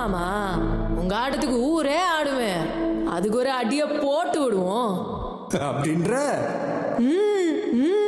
மாமா, உங்க ஆட்டத்துக்கு ஊரே ஆடுவேன். அதுக்கு ஒரு அடிய போட்டு விடுவோம் அப்படின்ற ம் ம்